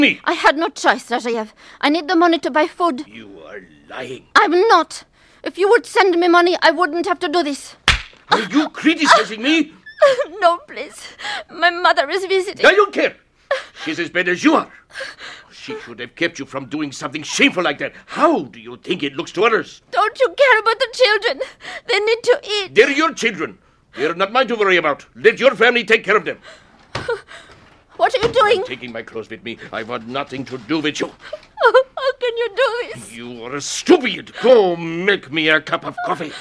me. I had no choice, Rajayev. I need the money to buy food. You are lying. I'm not. If you would send me money, I wouldn't have to do this. Are you criticizing me? No, please. My mother is visiting. I don't care. She's as bad as you are. She should have kept you from doing something shameful like that. How do you think it looks to others? Don't you care about the children? They need to eat. They're your children. They're not mine to worry about. Let your family take care of them. What are you doing? I'm taking my clothes with me. I want nothing to do with you. Oh, how can you do this? You are stupid. Go make me a cup of coffee.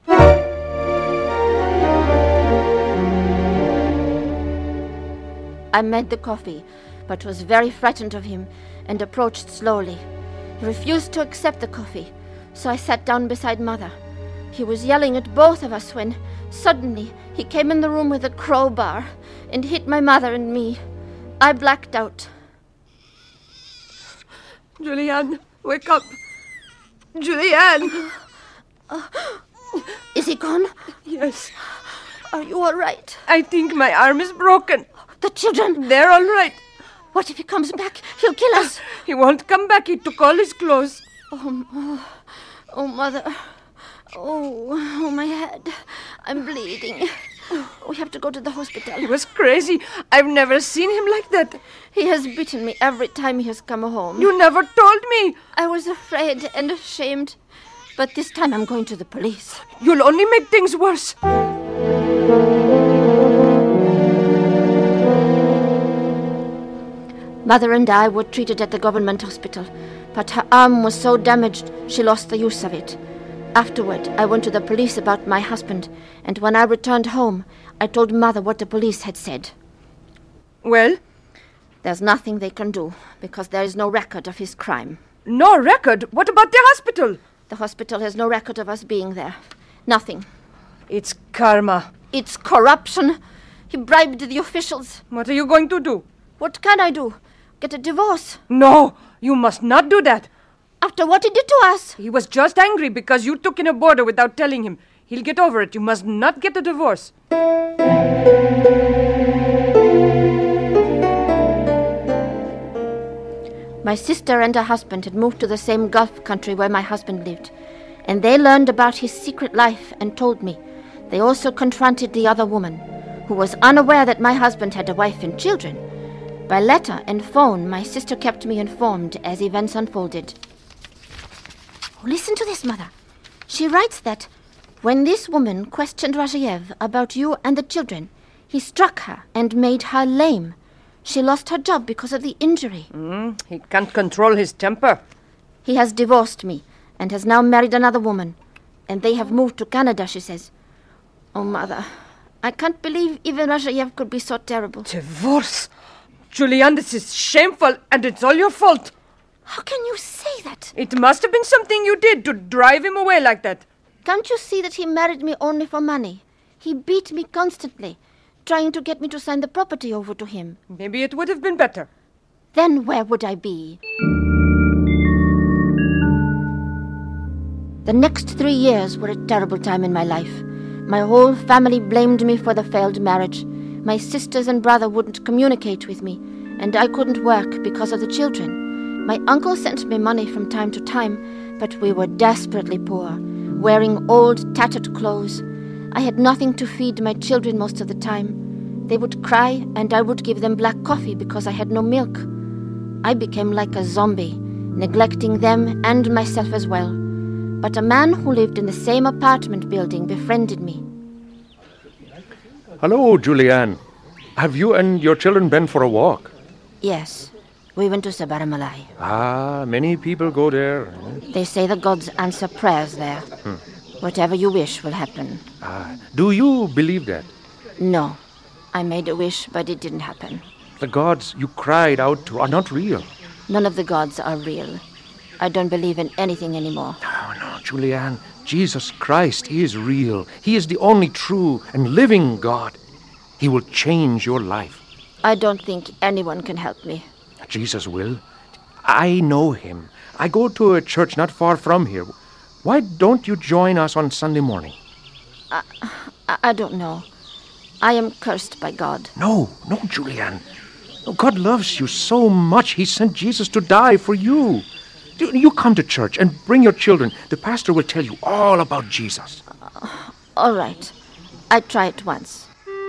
I made the coffee, but was very frightened of him and approached slowly. He refused to accept the coffee, so I sat down beside Mother. He was yelling at both of us when, suddenly, he came in the room with a crowbar and hit my mother and me. I blacked out. Julianne, wake up. Julianne! Is he gone? Yes. Are you all right? I think my arm is broken. The children? They're all right. What if he comes back? He'll kill us. He won't come back. He took all his clothes. Oh, Mother. Oh, my head. I'm bleeding. We have to go to the hospital. He was crazy. I've never seen him like that. He has beaten me every time he has come home. You never told me. I was afraid and ashamed. But this time I'm going to the police. You'll only make things worse. Mother and I were treated at the government hospital, but her arm was so damaged she lost the use of it. Afterward, I went to the police about my husband, and when I returned home, I told Mother what the police had said. Well? There's nothing they can do, because there is no record of his crime. No record? What about the hospital? The hospital has no record of us being there. Nothing. It's karma. It's corruption. He bribed the officials. What are you going to do? What can I do? Get a divorce? No, you must not do that. After what he did to us? He was just angry because you took in a border without telling him. He'll get over it. You must not get a divorce. My sister and her husband had moved to the same Gulf country where my husband lived, and they learned about his secret life and told me. They also confronted the other woman, who was unaware that my husband had a wife and children. By letter and phone, my sister kept me informed as events unfolded. Oh, listen to this, Mother. She writes that when this woman questioned Rajayev about you and the children, he struck her and made her lame. She lost her job because of the injury. He can't control his temper. He has divorced me and has now married another woman. And they have moved to Canada, she says. Oh, Mother, I can't believe even Rajayev could be so terrible. Divorce? Julianne, this is shameful, and it's all your fault. How can you say that? It must have been something you did to drive him away like that. Can't you see that he married me only for money? He beat me constantly, trying to get me to sign the property over to him. Maybe it would have been better. Then where would I be? The next 3 years were a terrible time in my life. My whole family blamed me for the failed marriage. My sisters and brother wouldn't communicate with me, and I couldn't work because of the children. My uncle sent me money from time to time, but we were desperately poor, wearing old, tattered clothes. I had nothing to feed my children most of the time. They would cry, and I would give them black coffee because I had no milk. I became like a zombie, neglecting them and myself as well. But a man who lived in the same apartment building befriended me. Hello, Julianne. Have you and your children been for a walk? Yes, we went to Sabaramalai. Ah, many people go there. They say the gods answer prayers there. Whatever you wish will happen. Do you believe that? No, I made a wish, but it didn't happen. The gods you cried out to are not real. None of the gods are real. I don't believe in anything anymore. No, Julianne. Jesus Christ is real. He is the only true and living God. He will change your life. I don't think anyone can help me. Jesus will. I know him. I go to a church not far from here. Why don't you join us on Sunday morning? I don't know. I am cursed by God. No, Julianne. God loves you so much, He sent Jesus to die for you. You come to church and bring your children. The pastor will tell you all about Jesus. All right. I try it once.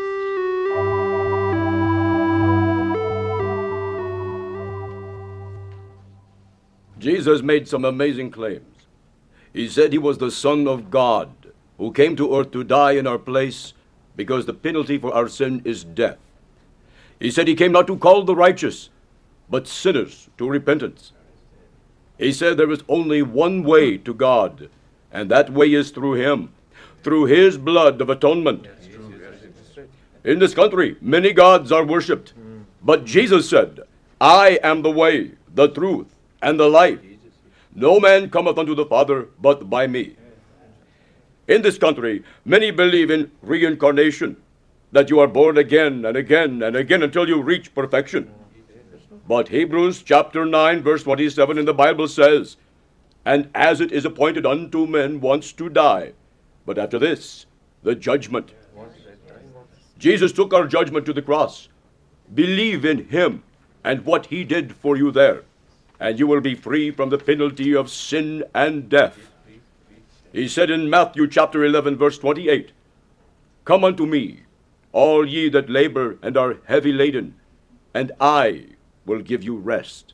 Jesus made some amazing claims. He said he was the Son of God, who came to earth to die in our place because the penalty for our sin is death. He said he came not to call the righteous, but sinners to repentance. He said there is only one way to God, and that way is through him, through his blood of atonement. In this country, many gods are worshipped, but Jesus said, I am the way, the truth, and the life. No man cometh unto the Father but by me. In this country, many believe in reincarnation, that you are born again and again and again until you reach perfection. But Hebrews chapter 9 verse 27 in the Bible says, And as it is appointed unto men once to die, but after this, the judgment. Jesus took our judgment to the cross. Believe in him and what he did for you there, and you will be free from the penalty of sin and death. He said in Matthew chapter 11 verse 28, Come unto me, all ye that labor and are heavy laden, and I will give you rest.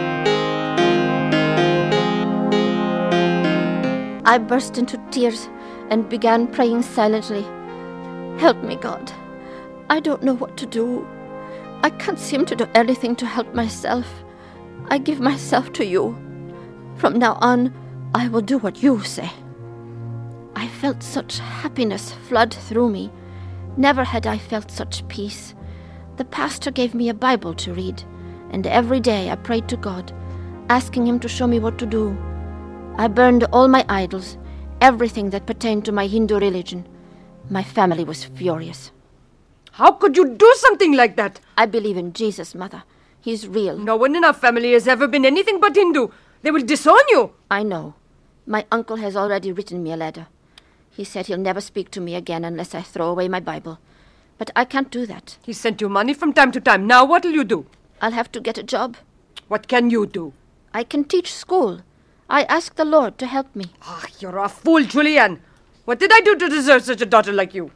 I burst into tears and began praying silently. Help me, God. I don't know what to do. I can't seem to do anything to help myself. I give myself to you. From now on, I will do what you say. I felt such happiness flood through me. Never had I felt such peace. The pastor gave me a Bible to read, and every day I prayed to God, asking him to show me what to do. I burned all my idols, everything that pertained to my Hindu religion. My family was furious. How could you do something like that? I believe in Jesus, Mother. He's real. No one in our family has ever been anything but Hindu. They will disown you. I know. My uncle has already written me a letter. He said he'll never speak to me again unless I throw away my Bible. But I can't do that. He sent you money from time to time. Now what will you do? I'll have to get a job. What can you do? I can teach school. I ask the Lord to help me. Ah, you're a fool, Julianne. What did I do to deserve such a daughter like you?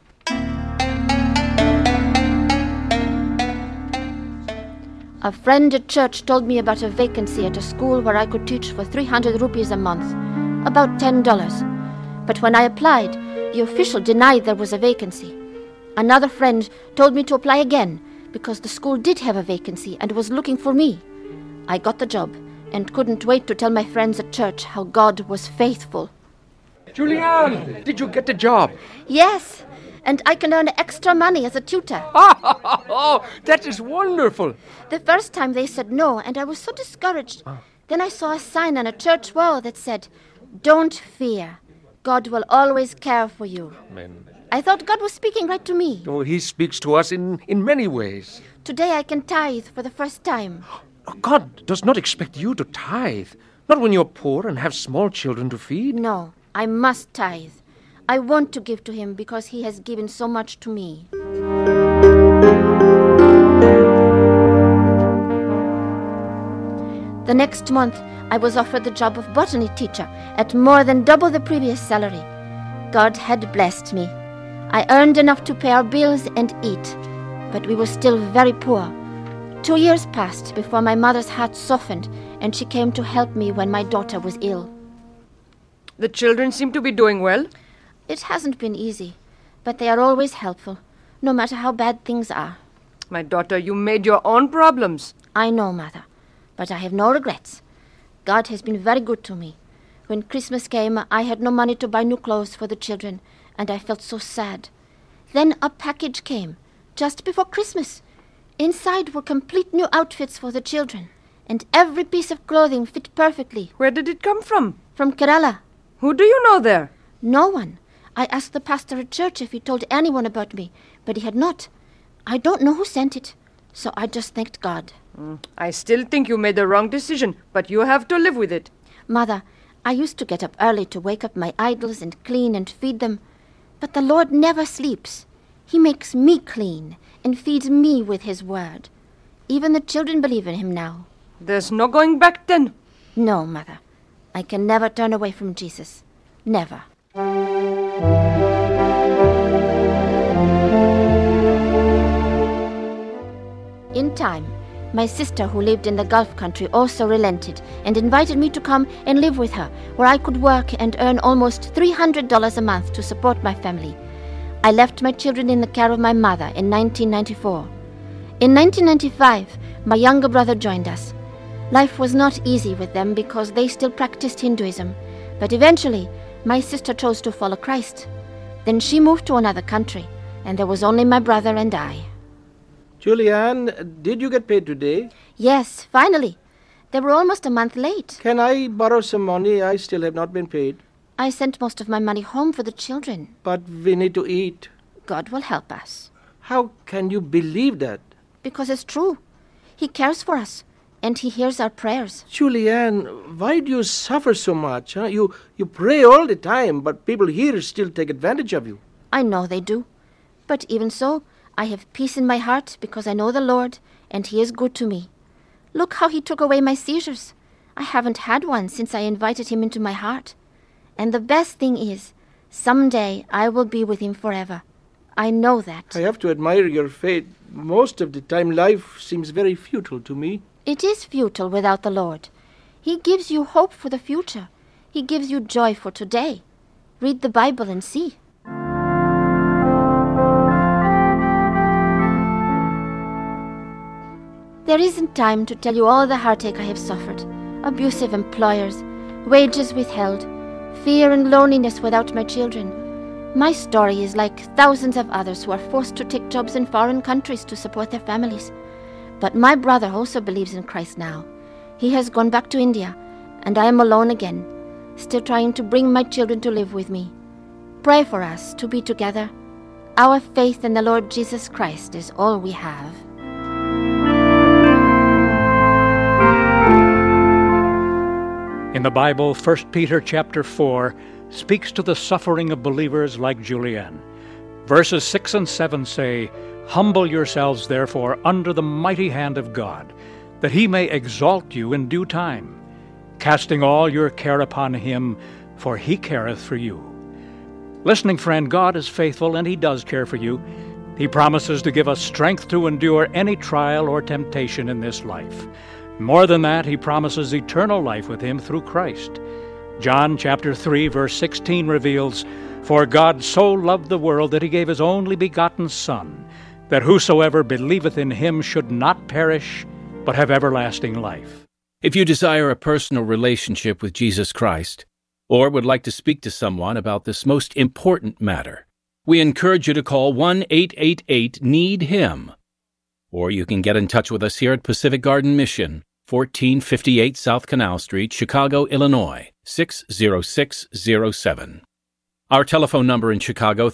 A friend at church told me about a vacancy at a school where I could teach for 300 rupees a month, about $10. But when I applied, the official denied there was a vacancy. Another friend told me to apply again because the school did have a vacancy and was looking for me. I got the job and couldn't wait to tell my friends at church how God was faithful. Julianne, did you get the job? Yes, and I can earn extra money as a tutor. Oh, that is wonderful. The first time they said no, and I was so discouraged. Then I saw a sign on a church wall that said, Don't fear. God will always care for you. Amen. I thought God was speaking right to me. Oh, he speaks to us in many ways. Today I can tithe for the first time. God does not expect you to tithe. Not when you're poor and have small children to feed. No, I must tithe. I want to give to him because he has given so much to me. The next month, I was offered the job of botany teacher at more than double the previous salary. God had blessed me. I earned enough to pay our bills and eat, but we were still very poor. 2 years passed before my mother's heart softened and she came to help me when my daughter was ill. The children seem to be doing well. It hasn't been easy, but they are always helpful, no matter how bad things are. My daughter, you made your own problems. I know, Mother, but I have no regrets. God has been very good to me. When Christmas came, I had no money to buy new clothes for the children, and I felt so sad. Then a package came, just before Christmas. Inside were complete new outfits for the children, and every piece of clothing fit perfectly. Where did it come from? From Kerala. Who do you know there? No one. I asked the pastor at church if he told anyone about me, but he had not. I don't know who sent it, so I just thanked God. I still think you made the wrong decision, but you have to live with it. Mother, I used to get up early to wake up my idols and clean and feed them, but the Lord never sleeps. He makes me clean and feeds me with his word. Even the children believe in him now. There's no going back then. No, Mother. I can never turn away from Jesus. Never. In time, my sister who lived in the Gulf country also relented and invited me to come and live with her, where I could work and earn almost $300 a month to support my family. I left my children in the care of my mother in 1994. In 1995, my younger brother joined us. Life was not easy with them because they still practiced Hinduism, but eventually my sister chose to follow Christ. Then she moved to another country, and there was only my brother and I. Julianne, did you get paid today? Yes, finally. They were almost a month late. Can I borrow some money? I still have not been paid. I sent most of my money home for the children. But we need to eat. God will help us. How can you believe that? Because it's true. He cares for us, and he hears our prayers. Julianne, why do you suffer so much? Huh? You pray all the time, but people here still take advantage of you. I know they do. But even so, I have peace in my heart because I know the Lord, and he is good to me. Look how he took away my seizures. I haven't had one since I invited him into my heart. And the best thing is, someday I will be with him forever. I know that. I have to admire your faith. Most of the time life seems very futile to me. It is futile without the Lord. He gives you hope for the future. He gives you joy for today. Read the Bible and see. There isn't time to tell you all the heartache I have suffered. Abusive employers, wages withheld, fear and loneliness without my children. My story is like thousands of others who are forced to take jobs in foreign countries to support their families. But my brother also believes in Christ now. He has gone back to India, and I am alone again, still trying to bring my children to live with me. Pray for us to be together. Our faith in the Lord Jesus Christ is all we have. In the Bible, 1 Peter chapter 4 speaks to the suffering of believers like Julianne. Verses 6 and 7 say, "Humble yourselves, therefore, under the mighty hand of God, that he may exalt you in due time, casting all your care upon him, for he careth for you." Listening friend, God is faithful, and he does care for you. He promises to give us strength to endure any trial or temptation in this life. More than that, he promises eternal life with him through Christ. John chapter 3, verse 16 reveals, "For God so loved the world that he gave his only begotten Son, that whosoever believeth in him should not perish, but have everlasting life." If you desire a personal relationship with Jesus Christ, or would like to speak to someone about this most important matter, we encourage you to call 1-888-NEED-HIM. Or you can get in touch with us here at Pacific Garden Mission, 1458 South Canal Street, Chicago, Illinois, 60607. Our telephone number in Chicago,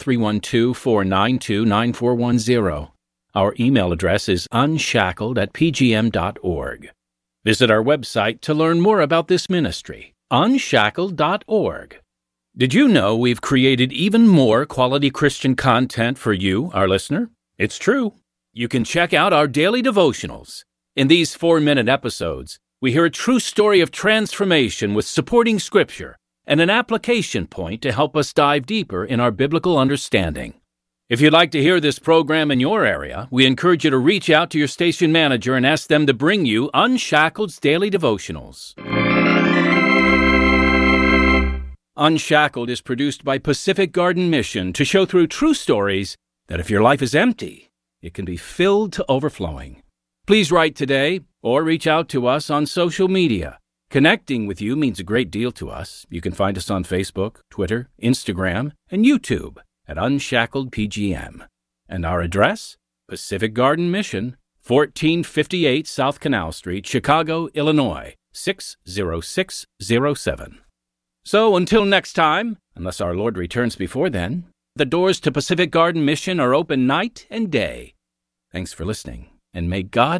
312-492-9410. Our email address is unshackled@pgm.org. Visit our website to learn more about this ministry, unshackled.org. Did you know we've created even more quality Christian content for you, our listener? It's true. You can check out our daily devotionals. In these 4-minute episodes, we hear a true story of transformation with supporting scripture and an application point to help us dive deeper in our biblical understanding. If you'd like to hear this program in your area, we encourage you to reach out to your station manager and ask them to bring you Unshackled's daily devotionals. Unshackled is produced by Pacific Garden Mission to show through true stories that if your life is empty, it can be filled to overflowing. Please write today or reach out to us on social media. Connecting with you means a great deal to us. You can find us on Facebook, Twitter, Instagram, and YouTube at Unshackled PGM. And our address? Pacific Garden Mission, 1458 South Canal Street, Chicago, Illinois, 60607. So until next time, unless our Lord returns before then, the doors to Pacific Garden Mission are open night and day. Thanks for listening, and may God